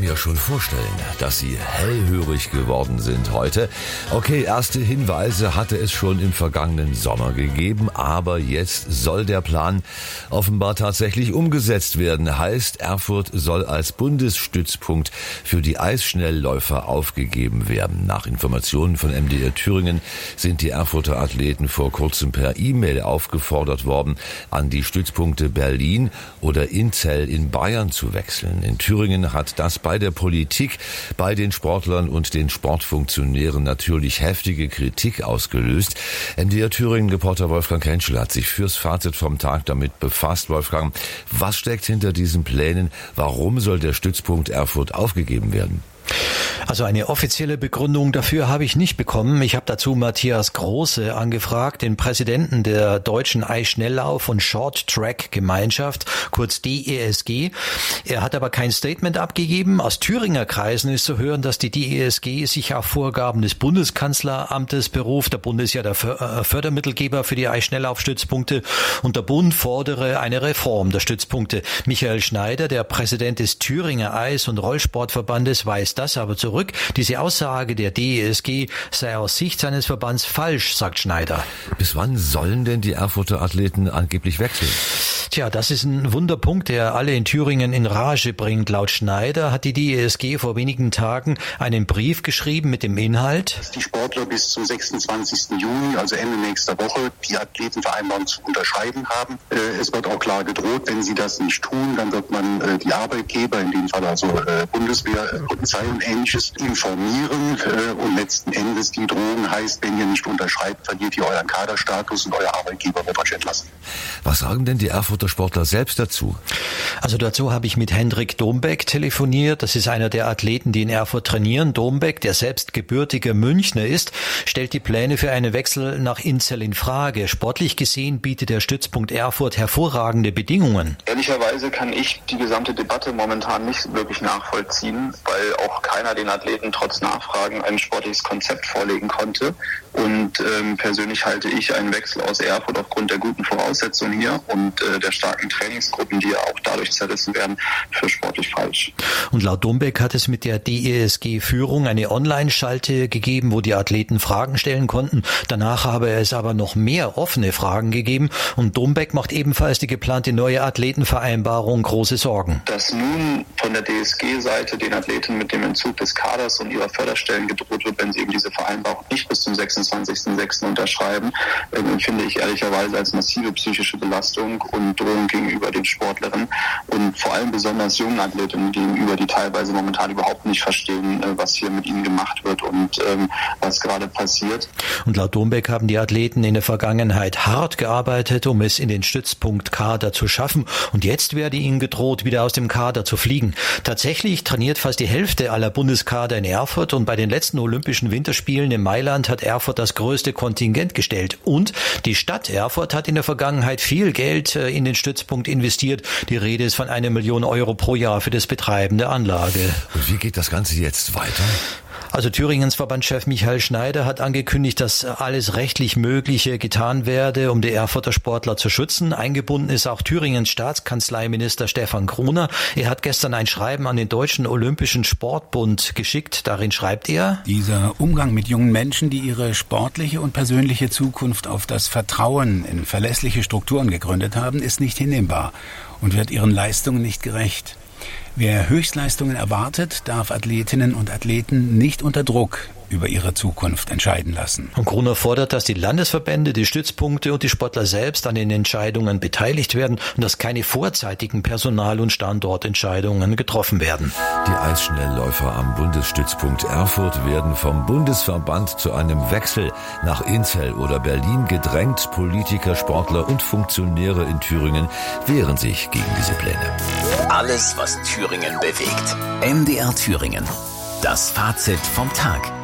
mir ja schon vorstellen, dass Sie hellhörig geworden sind heute. Okay, erste Hinweise hatte es schon im vergangenen Sommer gegeben, aber jetzt soll der Plan offenbar tatsächlich umgesetzt werden. Heißt, Erfurt soll als Bundesstützpunkt für die Eisschnellläufer aufgegeben werden. Nach Informationen von MDR Thüringen sind die Erfurter Athleten vor kurzem per E-Mail aufgefordert worden, an die Stützpunkte Berlin oder Inzell in Bayern zu wechseln. In Thüringen hat das bei der Politik, bei den Sportlern und den Sportfunktionären natürlich heftige Kritik ausgelöst. MDR Thüringen-Reporter Wolfgang Henschel hat sich fürs Fazit vom Tag damit befasst. Wolfgang, was steckt hinter diesen Plänen? Warum soll der Stützpunkt Erfurt aufgegeben werden? Also eine offizielle Begründung dafür habe ich nicht bekommen. Ich habe dazu Matthias Große angefragt, den Präsidenten der Deutschen Eisschnelllauf- und Short-Track-Gemeinschaft, kurz DESG. Er hat aber kein Statement abgegeben. Aus Thüringer Kreisen ist zu hören, dass die DESG sich auf Vorgaben des Bundeskanzleramtes beruft. Der Bund ist ja der Fördermittelgeber für die Eisschnelllaufstützpunkte und der Bund fordere eine Reform der Stützpunkte. Michael Schneider, der Präsident des Thüringer Eis- und Rollsportverbandes, weist das aber zurück. Diese Aussage der DESG sei aus Sicht seines Verbands falsch, sagt Schneider. Bis wann sollen denn die Erfurter Athleten angeblich wechseln? Tja, das ist ein Wunderpunkt, der alle in Thüringen in Rage bringt. Laut Schneider hat die DESG vor wenigen Tagen einen Brief geschrieben mit dem Inhalt: Die Sportler bis zum 26. Juni, also Ende nächster Woche, die Athletenvereinbarung zu unterschreiben haben. Es wird auch klar gedroht, wenn sie das nicht tun, dann wird man die Arbeitgeber, in dem Fall also Bundeswehr, Polizei und Ähnliches, informieren. Und letzten Endes die Drohung heißt, wenn ihr nicht unterschreibt, verliert ihr euren Kaderstatus und euer Arbeitgeber wird euch entlassen. Was sagen denn die Erfurter Sportler selbst dazu? Also dazu habe ich mit Hendrik Dombeck telefoniert. Das ist einer der Athleten, die in Erfurt trainieren. Dombeck, der selbst gebürtiger Münchner ist, stellt die Pläne für einen Wechsel nach Inzell in Frage. Sportlich gesehen bietet der Stützpunkt Erfurt hervorragende Bedingungen. Ehrlicherweise kann ich die gesamte Debatte momentan nicht wirklich nachvollziehen, weil auch keiner den Athleten trotz Nachfragen ein sportliches Konzept vorlegen konnte. Und persönlich halte ich einen Wechsel aus Erfurt aufgrund der guten Voraussetzungen hier und der starken Trainingsgruppen, die ja auch dadurch zerrissen werden, für sportlich falsch. Und laut Dombeck hat es mit der DESG-Führung eine Online-Schalte gegeben, wo die Athleten Fragen stellen konnten. Danach habe es aber noch mehr offene Fragen gegeben. Und Dombeck macht ebenfalls die geplante neue Athletenvereinbarung große Sorgen. Dass nun von der DSG-Seite den Athleten mit dem Entzug des Kaders und ihrer Förderstellen gedroht wird, wenn sie eben diese Vereinbarung nicht bis zum 26.06. unterschreiben, empfinde ich ehrlicherweise als massive psychische Belastung und Drohung gegenüber den Sportlerinnen und vor allem besonders jungen Athletinnen gegenüber, die teilweise momentan überhaupt nicht verstehen, was hier mit ihnen gemacht wird und was gerade passiert. Und laut Dombeck haben die Athleten in der Vergangenheit hart gearbeitet, um es in den Stützpunkt Kader zu schaffen, und jetzt werde ihnen gedroht, wieder aus dem Kader zu fliegen. Tatsächlich trainiert fast die Hälfte aller Bundeskader in Erfurt, und bei den letzten Olympischen Winterspielen in Mailand hat Erfurt das größte Kontingent gestellt. Und die Stadt Erfurt hat in der Vergangenheit viel Geld in den Stützpunkt investiert. Die Rede ist von 1 Million Euro pro Jahr für das Betreiben der Anlage. Und wie geht das Ganze jetzt weiter? Also Thüringens Verbandschef Michael Schneider hat angekündigt, dass alles rechtlich Mögliche getan werde, um die Erfurter Sportler zu schützen. Eingebunden ist auch Thüringens Staatskanzleiminister Stefan Gruner. Er hat gestern ein Schreiben an den Deutschen Olympischen Sportbund geschickt. Darin schreibt er: Dieser Umgang mit jungen Menschen, die ihre sportliche und persönliche Zukunft auf das Vertrauen in verlässliche Strukturen gegründet haben, ist nicht hinnehmbar und wird ihren Leistungen nicht gerecht. Wer Höchstleistungen erwartet, darf Athletinnen und Athleten nicht unter Druck über ihre Zukunft entscheiden lassen. Und Gruner fordert, dass die Landesverbände, die Stützpunkte und die Sportler selbst an den Entscheidungen beteiligt werden und dass keine vorzeitigen Personal- und Standortentscheidungen getroffen werden. Die Eisschnellläufer am Bundesstützpunkt Erfurt werden vom Bundesverband zu einem Wechsel nach Inzell oder Berlin gedrängt. Politiker, Sportler und Funktionäre in Thüringen wehren sich gegen diese Pläne. Alles, was Thüringen bewegt. MDR Thüringen. Das Fazit vom Tag.